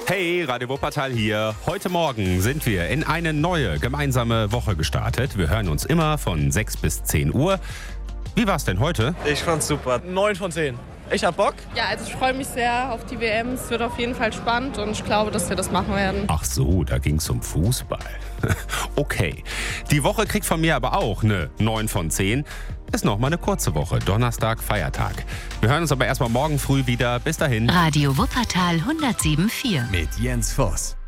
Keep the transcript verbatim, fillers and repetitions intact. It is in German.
Hey, Radio Wuppertal hier. Heute Morgen sind wir in eine neue gemeinsame Woche gestartet. Wir hören uns immer von sechs bis zehn Uhr. Wie war's denn heute? Ich fand's super. neun von zehn. Ich hab Bock. Ja, also ich freue mich sehr auf die W M. Es wird auf jeden Fall spannend und ich glaube, dass wir das machen werden. Ach so, da ging's um Fußball. Okay. Die Woche kriegt von mir aber auch eine neun von zehn. Ist noch mal eine kurze Woche. Donnerstag, Feiertag. Wir hören uns aber erstmal morgen früh wieder. Bis dahin. Radio Wuppertal hundertsieben Komma vier. Mit Jens Voss.